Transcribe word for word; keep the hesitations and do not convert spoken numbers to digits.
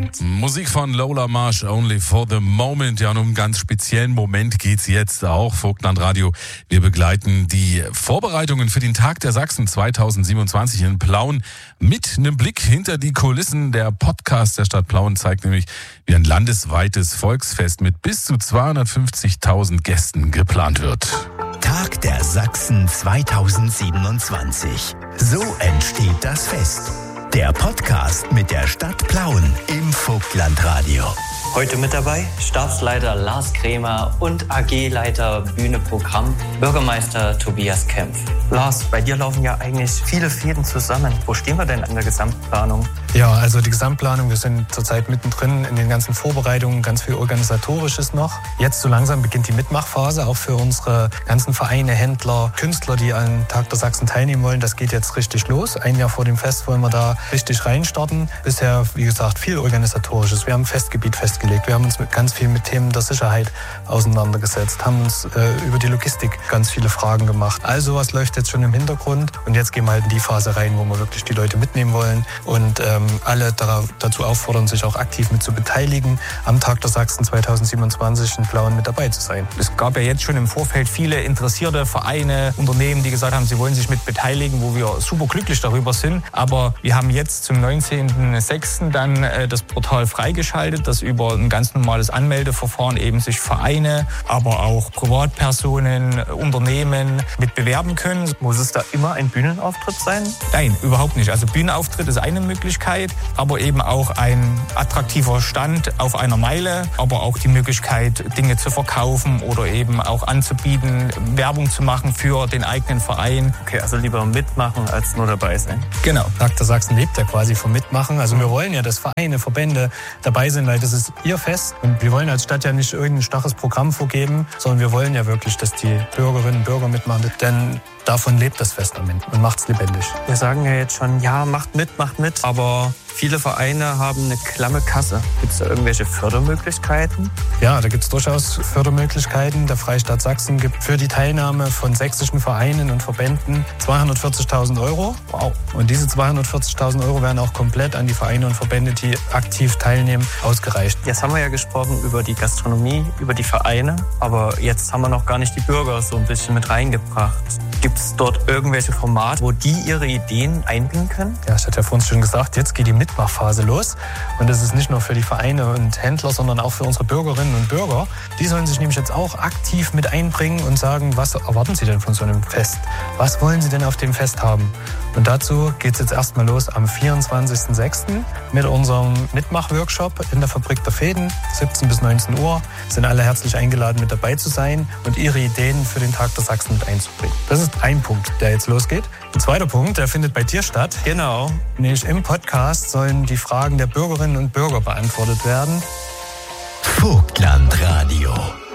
Musik von Lola Marsh, Only for the Moment. Ja, und um einen ganz speziellen Moment geht's jetzt auch. Vogtland Radio. Wir begleiten die Vorbereitungen für den Tag der Sachsen zweitausendsiebenundzwanzig in Plauen mit einem Blick hinter die Kulissen. Der Podcast der Stadt Plauen zeigt nämlich, wie ein landesweites Volksfest mit bis zu zweihundertfünfzigtausend Gästen geplant wird. Tag der Sachsen zweitausendsiebenundzwanzig. So entsteht das Fest. Der Podcast mit der Stadt Plauen im Vogtland Radio. Heute mit dabei Stabsleiter Lars Krämer und A G-Leiter Bühne Programm Bürgermeister Tobias Kempf. Lars, bei dir laufen ja eigentlich viele Fäden zusammen. Wo stehen wir denn an der Gesamtplanung? Ja, also die Gesamtplanung, wir sind zurzeit mittendrin in den ganzen Vorbereitungen, ganz viel Organisatorisches noch. Jetzt so langsam beginnt die Mitmachphase, auch für unsere ganzen Vereine, Händler, Künstler, die an Tag der Sachsen teilnehmen wollen. Das geht jetzt richtig los. Ein Jahr vor dem Fest wollen wir da richtig reinstarten. Bisher, wie gesagt, viel Organisatorisches. Wir haben ein Festgebiet festgelegt. Wir haben uns mit ganz viel mit Themen der Sicherheit auseinandergesetzt, haben uns äh, über die Logistik ganz viele Fragen gemacht. All sowas läuft jetzt schon im Hintergrund und jetzt gehen wir halt in die Phase rein, wo wir wirklich die Leute mitnehmen wollen und ähm, alle da, dazu auffordern, sich auch aktiv mit zu beteiligen, am Tag der Sachsen zweitausendsiebenundzwanzig in Plauen mit dabei zu sein. Es gab ja jetzt schon im Vorfeld viele interessierte Vereine, Unternehmen, die gesagt haben, sie wollen sich mit beteiligen, wo wir super glücklich darüber sind. Aber wir haben jetzt zum neunzehnten sechsten dann äh, das Portal freigeschaltet, das über ein ganz normales Anmeldeverfahren eben sich Vereine, aber auch Privatpersonen, Unternehmen mit bewerben können. Muss es da immer ein Bühnenauftritt sein? Nein, überhaupt nicht. Also Bühnenauftritt ist eine Möglichkeit, aber eben auch ein attraktiver Stand auf einer Meile, aber auch die Möglichkeit, Dinge zu verkaufen oder eben auch anzubieten, Werbung zu machen für den eigenen Verein. Okay, also lieber mitmachen als nur dabei sein. Genau. Tag der Sachsen lebt ja quasi vom Mitmachen. Also wir wollen ja, dass Vereine, Verbände dabei sind, weil das ist ihr Fest. Und wir wollen als Stadt ja nicht irgendein starres Programm vorgeben, sondern wir wollen ja wirklich, dass die Bürgerinnen und Bürger mitmachen. Denn davon lebt das Fest am Ende und macht es lebendig. Wir sagen ja jetzt schon, ja, macht mit, macht mit. Aber viele Vereine haben eine klamme Kasse. Gibt es da irgendwelche Fördermöglichkeiten? Ja, da gibt es durchaus Fördermöglichkeiten. Der Freistaat Sachsen gibt für die Teilnahme von sächsischen Vereinen und Verbänden zweihundertvierzigtausend Euro. Wow. Und diese zweihundertvierzigtausend Euro werden auch komplett an die Vereine und Verbände, die aktiv teilnehmen, ausgereicht. Jetzt haben wir ja gesprochen über die Gastronomie, über die Vereine. Aber jetzt haben wir noch gar nicht die Bürger so ein bisschen mit reingebracht. Gibt es dort irgendwelche Formate, wo die ihre Ideen einbringen können? Ja, ich hatte ja vorhin schon gesagt, jetzt geht die Mitmachphase los. Und das ist nicht nur für die Vereine und Händler, sondern auch für unsere Bürgerinnen und Bürger. Die sollen sich nämlich jetzt auch aktiv mit einbringen und sagen, was erwarten sie denn von so einem Fest? Was wollen sie denn auf dem Fest haben? Und dazu geht es jetzt erstmal los am vierundzwanzigsten sechsten mit unserem Mitmachworkshop in der Fabrik der Fäden, siebzehn bis neunzehn Uhr. Sind alle herzlich eingeladen, mit dabei zu sein und ihre Ideen für den Tag der Sachsen mit einzubringen. Das ist ein Punkt, der jetzt losgeht. Ein zweiter Punkt, der findet bei dir statt. Genau. Nämlich im Podcast sollen die Fragen der Bürgerinnen und Bürger beantwortet werden. Vogtland Radio.